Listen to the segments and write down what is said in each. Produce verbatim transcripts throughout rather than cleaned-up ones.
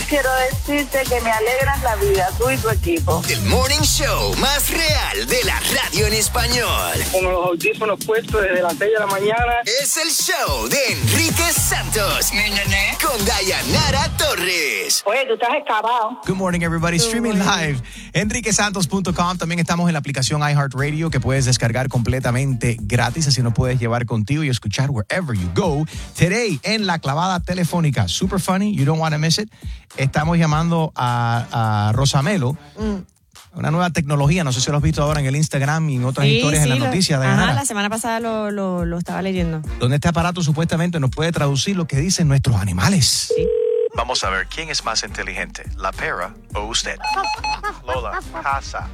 quiero decirte que me alegras la vida, tú y tu equipo. El morning show más real de la radio en español. Con los audífonos puestos desde las seis de la mañana. Es el show de Enrique Santos. ¿Nene? Con Dayanara Torres. Oye, tú estás excavado. Good morning, everybody. Streaming live. enrique santos punto com. También estamos en la aplicación iHeartRadio que puedes descargar completamente gratis. Así nos puedes llevar contigo y escuchar wherever you go. Today, en la clavada telefónica. Super funny. You don't want to miss it. Estamos llamando a, a Rosamelo. Mm. Una nueva tecnología, no sé si lo has visto ahora en el Instagram y en otras sí, historias sí, en las lo, noticias. Ajá, la semana pasada lo, lo, lo estaba leyendo. Donde este aparato supuestamente nos puede traducir lo que dicen nuestros animales. Sí. Vamos a ver quién es más inteligente, la perra o usted. Lola, casa.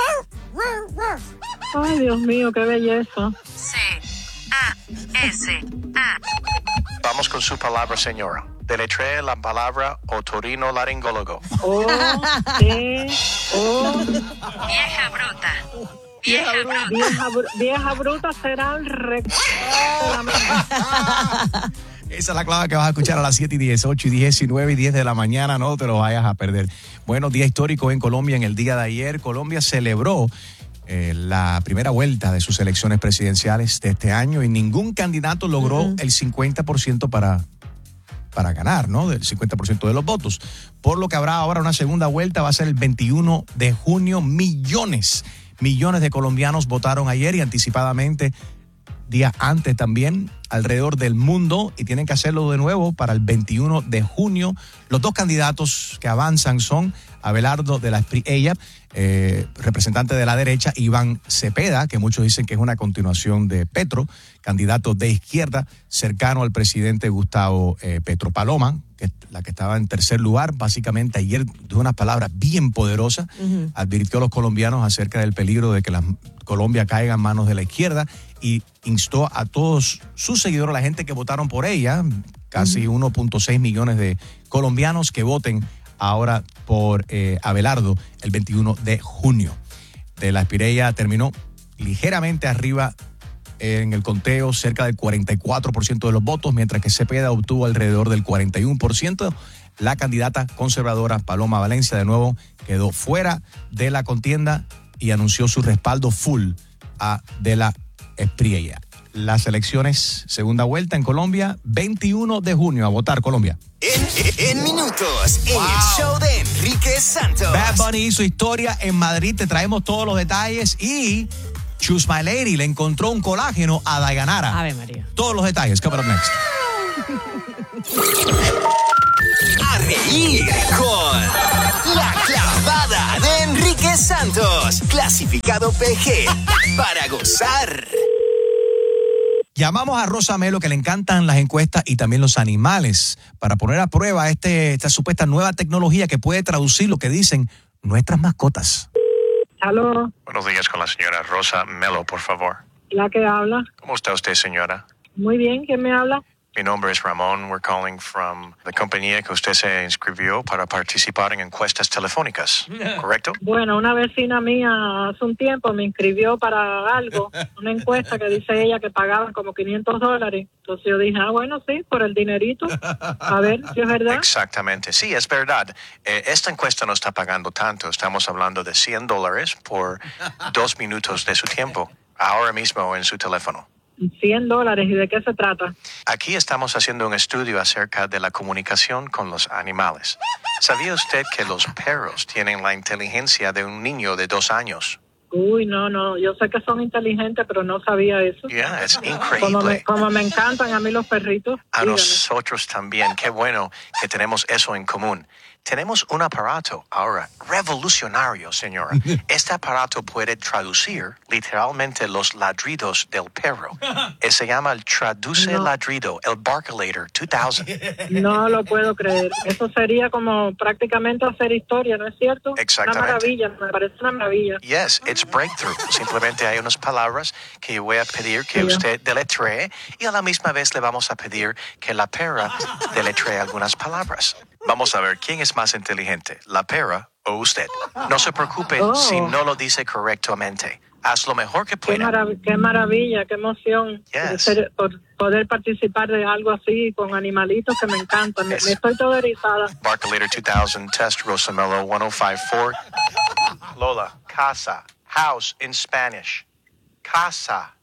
Ay, Dios mío, qué belleza. C A S A. Vamos con su palabra, señora. Deletree la palabra otorrinolaringólogo. O, T, O. Vieja bruta. Vieja bruta. Vieja, br- vieja bruta será el rec... Esa es la clave que vas a escuchar a las siete y diez, ocho y diecinueve y diez de la mañana. No te lo vayas a perder. Buenos días históricos en Colombia. En el día de ayer, Colombia celebró eh, la primera vuelta de sus elecciones presidenciales de este año y ningún candidato logró uh-huh. el cincuenta por ciento para... para ganar, ¿no? Del cincuenta por ciento de los votos. Por lo que habrá ahora una segunda vuelta, va a ser el veintiuno de junio. Millones, millones de colombianos votaron ayer y anticipadamente, días antes también, alrededor del mundo, y tienen que hacerlo de nuevo para el veintiuno de junio. Los dos candidatos que avanzan son Abelardo de la Espriella, eh, representante de la derecha, Iván Cepeda, que muchos dicen que es una continuación de Petro, candidato de izquierda, cercano al presidente Gustavo eh, Petro. Paloma, que es la que estaba en tercer lugar, básicamente ayer dijo unas palabras bien poderosas, uh-huh. advirtió a los colombianos acerca del peligro de que la Colombia caiga en manos de la izquierda y instó a todos sus seguidores, la gente que votaron por ella, casi uh-huh. uno punto seis millones de colombianos, que voten ahora por eh, Abelardo el veintiuno de junio. De la Espriella terminó ligeramente arriba en el conteo, cerca del cuarenta y cuatro por ciento de los votos, mientras que Cepeda obtuvo alrededor del cuarenta y uno por ciento. La candidata conservadora Paloma Valencia de nuevo quedó fuera de la contienda y anunció su respaldo full a de la Espriella. Las elecciones, segunda vuelta en Colombia, veintiuno de junio, a votar Colombia. En, en minutos, wow. En el show de Enrique Santos. Bad Bunny hizo historia en Madrid, te traemos todos los detalles y Choose My Lady le encontró un colágeno a Dayanara. Ave María. Todos los detalles, coming up next. A reír con La Clavada de Enrique Santos. Clasificado P G para gozar. Llamamos a Rosamelo, que le encantan las encuestas y también los animales, para poner a prueba este, esta supuesta nueva tecnología que puede traducir lo que dicen nuestras mascotas. Aló. Buenos días, con la señora Rosamelo, por favor. ¿La que habla? ¿Cómo está usted, señora? Muy bien, ¿quién me habla? Mi nombre es Ramón. We're calling from la compañía que usted se inscribió para participar en encuestas telefónicas, ¿correcto? Bueno, una vecina mía hace un tiempo me inscribió para algo, una encuesta que dice ella que pagaban como quinientos dólares. Entonces yo dije, ah, bueno, sí, por el dinerito. A ver si es verdad. Exactamente, sí, es verdad. Eh, esta encuesta no está pagando tanto. Estamos hablando de cien dólares por dos minutos de su tiempo, ahora mismo en su teléfono. cien dólares, ¿y de qué se trata? Aquí estamos haciendo un estudio acerca de la comunicación con los animales. ¿Sabía usted que los perros tienen la inteligencia de un niño de dos años? Uy, no, no, yo sé que son inteligentes, pero no sabía eso. Yeah, es increíble. Como me, como me encantan a mí los perritos. A dígame. Nosotros también, qué bueno que tenemos eso en común. Tenemos un aparato ahora revolucionario, señora. Este aparato puede traducir literalmente los ladridos del perro. Se llama el Traduce no. Ladrido, el Barkulator dos mil. No lo puedo creer. Eso sería como prácticamente hacer historia, ¿no es cierto? Exactamente. Una maravilla, me parece una maravilla. Yes, it's breakthrough. Simplemente hay unas palabras que yo voy a pedir que sí, usted deletree y a la misma vez le vamos a pedir que la perra deletree algunas palabras. Vamos a ver quién es más inteligente, la perra o usted. No se preocupe oh. si no lo dice correctamente. haz lo mejor que Qué, puedas. marav- qué maravilla, qué emoción Yes. de ser- por poder participar de algo así con animalitos que me encantan. Me, Yes. me estoy toda erizada. Barcalator two thousand, test Rosamello one oh five point four. Lola, casa, house in Spanish. Casa.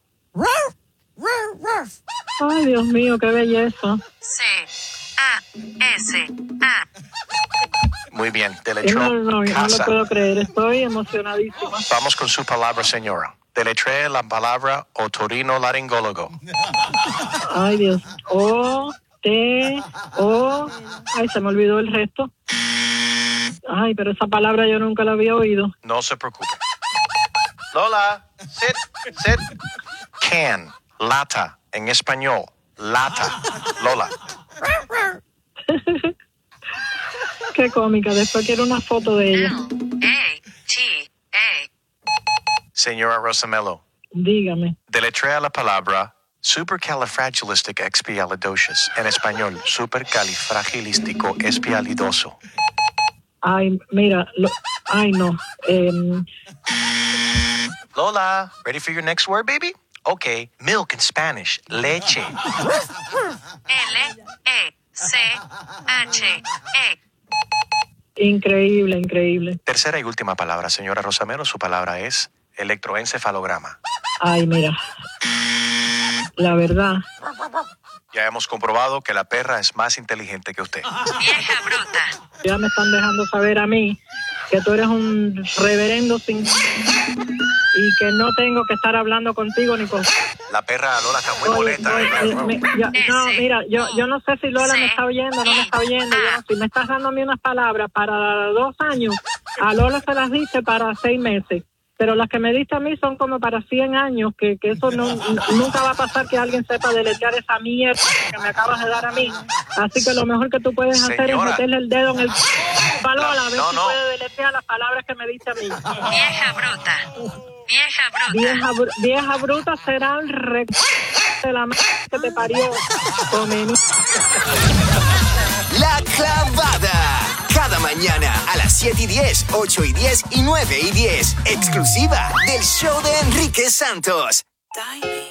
Ay, Dios mío, qué belleza. C A S A. Muy bien, No, deletró no, no, no lo casa. puedo creer. Estoy emocionadísima. Vamos con su palabra, señora. Deletree la palabra otorrinolaringólogo. Ay, Dios. O, T, O. Ay, se me olvidó el resto. Ay, pero esa palabra yo nunca la había oído. No se preocupe. Lola, sit, sit. Can, lata, en español. Lata. Lola. Qué cómica. Después quiero una foto de ella. L A T A. Señora Rosamello, Dígame. deletrea la palabra supercalifragilisticexpialidocious. En español, supercalifragilístico-espialidoso. Ay, mira. Lo, ay, no. Em, Lola, ready for your next word, baby? Okay, milk in Spanish, leche. L E C H E. increíble, increíble. Tercera y última palabra, señora Rosamello, su palabra es electroencefalograma. Ay, mira. La verdad. Ya hemos comprobado que la perra es más inteligente que usted. Vieja bruta. Ya me están dejando saber a mí que tú eres un reverendo sin... y que no tengo que estar hablando contigo ni con... La perra Lola está muy Oye, molesta. oye, ¿eh? eh, me- yo- no, mira, yo, yo no sé si Lola me Sí. está oyendo o no me está oyendo. Yo no- si me estás dando a mí unas palabras para dos años, a Lola se las diste para seis meses. Pero las que me diste a mí son como para cien años, que, que eso no, nunca va a pasar que alguien sepa deletrear esa mierda que me acabas de dar a mí. Así que lo mejor que tú puedes hacer es Señora. meterle el dedo en el... Para Lola, a ver No, si no. puede deletrear las palabras que me diste a mí. Vieja bruta. Vieja bruta. Vieja, br- vieja bruta será el re... de la m que te parió. Come mi- La Clavada. Cada mañana a las siete y diez, ocho y diez y nueve y diez. Exclusiva del show de Enrique Santos.